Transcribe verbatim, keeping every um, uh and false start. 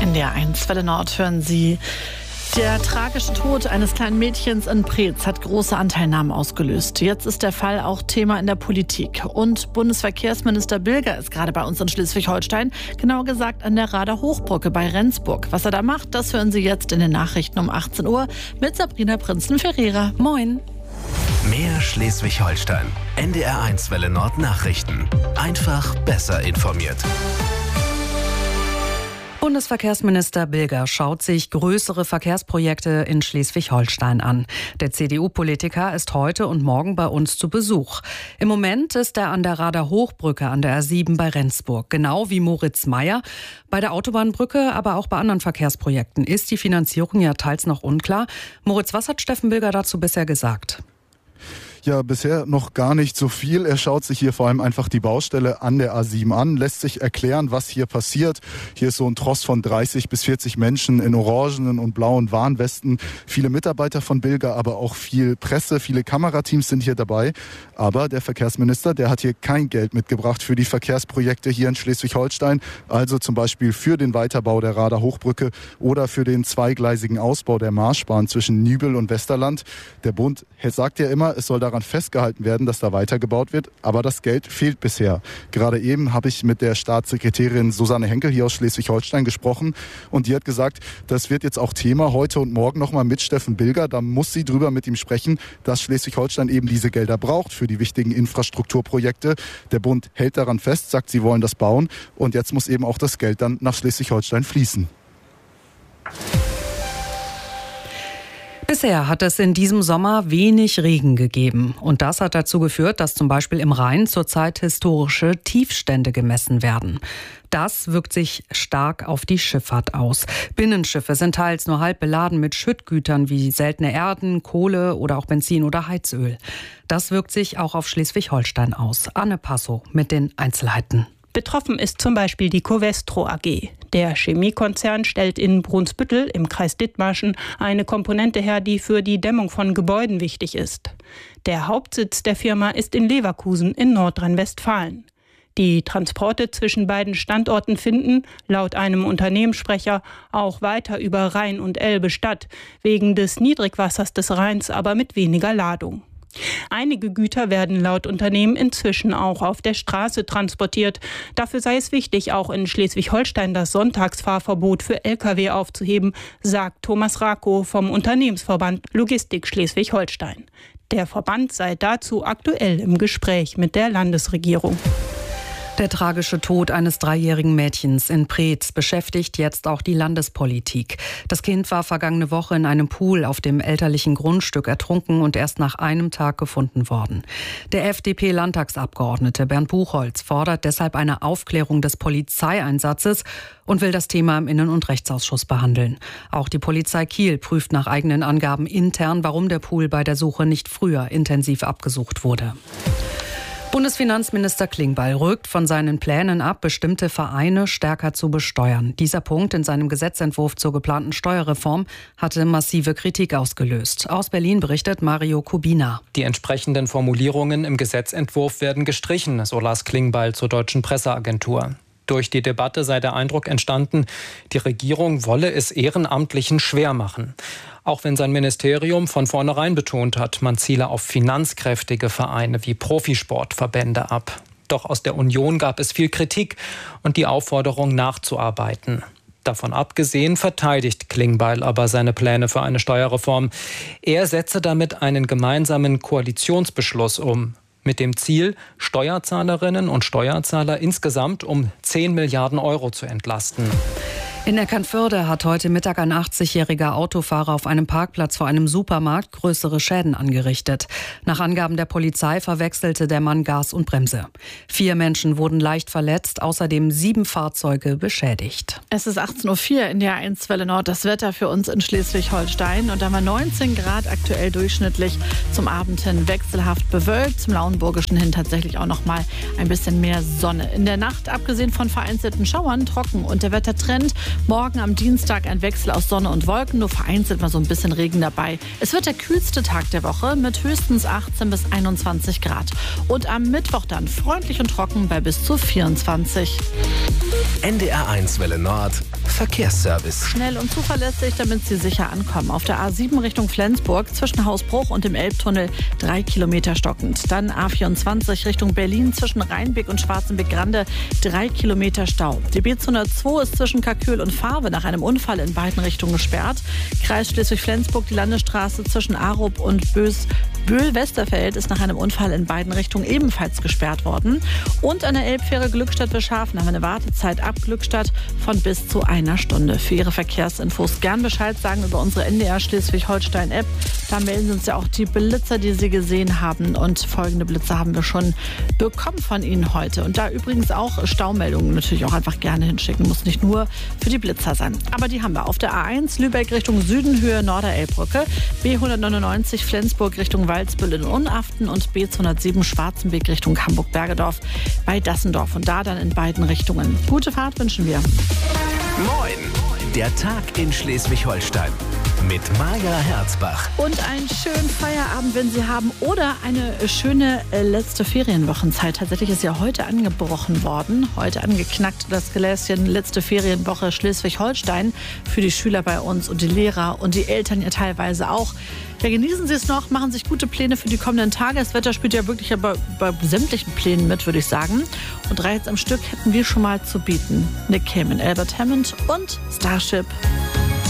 In der eins Welle Nord hören Sie. Der tragische Tod eines kleinen Mädchens in Preetz hat große Anteilnahmen ausgelöst. Jetzt ist der Fall auch Thema in der Politik. Und Bundesverkehrsminister Bilger ist gerade bei uns in Schleswig-Holstein, genauer gesagt an der Rader Hochbrücke bei Rendsburg. Was er da macht, das hören Sie jetzt in den Nachrichten um achtzehn Uhr mit Sabrina Prinzen-Ferreira. Moin. Mehr Schleswig-Holstein. N D R eins Welle Nord Nachrichten. Einfach besser informiert. Bundesverkehrsminister Bilger schaut sich größere Verkehrsprojekte in Schleswig-Holstein an. Der C D U-Politiker ist heute und morgen bei uns zu Besuch. Im Moment ist er an der Rader Hochbrücke an der A sieben bei Rendsburg, genau wie Moritz Meyer. Bei der Autobahnbrücke, aber auch bei anderen Verkehrsprojekten ist die Finanzierung ja teils noch unklar. Moritz, was hat Steffen Bilger dazu bisher gesagt? Ja, bisher noch gar nicht so viel. Er schaut sich hier vor allem einfach die Baustelle an der A sieben an, lässt sich erklären, was hier passiert. Hier ist so ein Tross von dreißig bis vierzig Menschen in orangenen und blauen Warnwesten. Viele Mitarbeiter von Bilger, aber auch viel Presse, viele Kamerateams sind hier dabei. Aber der Verkehrsminister, der hat hier kein Geld mitgebracht für die Verkehrsprojekte hier in Schleswig-Holstein. Also zum Beispiel für den Weiterbau der Rader Hochbrücke oder für den zweigleisigen Ausbau der Marschbahn zwischen Nübel und Westerland. Der Bund sagt ja immer, es soll daran festgehalten werden, dass da weitergebaut wird, aber das Geld fehlt bisher. Gerade eben habe ich mit der Staatssekretärin Susanne Henkel hier aus Schleswig-Holstein gesprochen und die hat gesagt, das wird jetzt auch Thema heute und morgen nochmal mit Steffen Bilger. Da muss sie drüber mit ihm sprechen, dass Schleswig-Holstein eben diese Gelder braucht für die wichtigen Infrastrukturprojekte. Der Bund hält daran fest, sagt, sie wollen das bauen und jetzt muss eben auch das Geld dann nach Schleswig-Holstein fließen. Bisher hat es in diesem Sommer wenig Regen gegeben. Und das hat dazu geführt, dass zum Beispiel im Rhein zurzeit historische Tiefstände gemessen werden. Das wirkt sich stark auf die Schifffahrt aus. Binnenschiffe sind teils nur halb beladen mit Schüttgütern wie seltene Erden, Kohle oder auch Benzin oder Heizöl. Das wirkt sich auch auf Schleswig-Holstein aus. Anne Passow mit den Einzelheiten. Betroffen ist zum Beispiel die Covestro A G. Der Chemiekonzern stellt in Brunsbüttel im Kreis Dithmarschen eine Komponente her, die für die Dämmung von Gebäuden wichtig ist. Der Hauptsitz der Firma ist in Leverkusen in Nordrhein-Westfalen. Die Transporte zwischen beiden Standorten finden, laut einem Unternehmenssprecher, auch weiter über Rhein und Elbe statt, wegen des Niedrigwassers des Rheins aber mit weniger Ladung. Einige Güter werden laut Unternehmen inzwischen auch auf der Straße transportiert. Dafür sei es wichtig, auch in Schleswig-Holstein das Sonntagsfahrverbot für L K W aufzuheben, sagt Thomas Rakow vom Unternehmensverband Logistik Schleswig-Holstein. Der Verband sei dazu aktuell im Gespräch mit der Landesregierung. Der tragische Tod eines dreijährigen Mädchens in Preetz beschäftigt jetzt auch die Landespolitik. Das Kind war vergangene Woche in einem Pool auf dem elterlichen Grundstück ertrunken und erst nach einem Tag gefunden worden. Der F D P-Landtagsabgeordnete Bernd Buchholz fordert deshalb eine Aufklärung des Polizeieinsatzes und will das Thema im Innen- und Rechtsausschuss behandeln. Auch die Polizei Kiel prüft nach eigenen Angaben intern, warum der Pool bei der Suche nicht früher intensiv abgesucht wurde. Bundesfinanzminister Klingbeil rückt von seinen Plänen ab, bestimmte Vereine stärker zu besteuern. Dieser Punkt in seinem Gesetzentwurf zur geplanten Steuerreform hatte massive Kritik ausgelöst. Aus Berlin berichtet Mario Kubina. Die entsprechenden Formulierungen im Gesetzentwurf werden gestrichen, so las Klingbeil zur Deutschen Presseagentur. Durch die Debatte sei der Eindruck entstanden, die Regierung wolle es Ehrenamtlichen schwer machen. Auch wenn sein Ministerium von vornherein betont hat, man ziele auf finanzkräftige Vereine wie Profisportverbände ab. Doch aus der Union gab es viel Kritik und die Aufforderung nachzuarbeiten. Davon abgesehen verteidigt Klingbeil aber seine Pläne für eine Steuerreform. Er setze damit einen gemeinsamen Koalitionsbeschluss um. Mit dem Ziel, Steuerzahlerinnen und Steuerzahler insgesamt um zehn Milliarden Euro zu entlasten. In Eckernförde hat heute Mittag ein achtzigjähriger Autofahrer auf einem Parkplatz vor einem Supermarkt größere Schäden angerichtet. Nach Angaben der Polizei verwechselte der Mann Gas und Bremse. Vier Menschen wurden leicht verletzt, außerdem sieben Fahrzeuge beschädigt. Es ist achtzehn Uhr vier in der eins Welle Nord. Das Wetter für uns in Schleswig-Holstein. Und da haben wir neunzehn Grad aktuell durchschnittlich. Zum Abend hin wechselhaft bewölkt. Zum Lauenburgischen hin tatsächlich auch noch mal ein bisschen mehr Sonne. In der Nacht, abgesehen von vereinzelten Schauern, trocken. Und der Wettertrend: morgen am Dienstag ein Wechsel aus Sonne und Wolken, nur vereinzelt mal so ein bisschen Regen dabei. Es wird der kühlste Tag der Woche mit höchstens achtzehn bis einundzwanzig Grad. Und am Mittwoch dann freundlich und trocken bei bis zu vierundzwanzig. N D R eins Welle Nord Verkehrsservice. Schnell und zuverlässig, damit Sie sicher ankommen. Auf der A sieben Richtung Flensburg zwischen Hausbruch und dem Elbtunnel drei Kilometer stockend. Dann A vierundzwanzig Richtung Berlin zwischen Rheinbeck und Schwarzenbeck-Grande drei Kilometer Stau. Die B zweihundertzwei ist zwischen Kalkül und Fahrwe nach einem Unfall in beiden Richtungen gesperrt. Kreis Schleswig-Flensburg, die Landesstraße zwischen Arup und Bös Böhl-Westerfeld ist nach einem Unfall in beiden Richtungen ebenfalls gesperrt worden. Und an der Elbfähre Glückstadt-Beschaften haben wir eine Wartezeit ab Glückstadt von bis zu einer Stunde. Für Ihre Verkehrsinfos gern Bescheid sagen über unsere N D R Schleswig-Holstein-App. Da melden uns ja auch die Blitzer, die Sie gesehen haben. Und folgende Blitzer haben wir schon bekommen von Ihnen heute. Und da übrigens auch Staumeldungen natürlich auch einfach gerne hinschicken. Muss nicht nur für die Blitzer sein. Aber die haben wir auf der A eins Lübeck Richtung Süden, Höhe Norderelbbrücke, B hundertneunundneunzig Flensburg Richtung Waldsbüll in Unaften und B zweihundertsieben Schwarzenbeck Richtung Hamburg-Bergedorf bei Dassendorf. Und da dann in beiden Richtungen. Gute Fahrt wünschen wir. Moin! Der Tag in Schleswig-Holstein mit Maja Herzbach. Und einen schönen Feierabend, wenn Sie haben, oder eine schöne äh, letzte Ferienwochenzeit. Tatsächlich ist ja heute angebrochen worden, heute angeknackt das Gläschen letzte Ferienwoche Schleswig-Holstein für die Schüler bei uns und die Lehrer und die Eltern ja teilweise auch. Ja, genießen Sie es noch, machen sich gute Pläne für die kommenden Tage. Das Wetter spielt ja wirklich bei, bei sämtlichen Plänen mit, würde ich sagen. Und drei jetzt am Stück hätten wir schon mal zu bieten. Nick Cayman, Albert Hammond und Starship.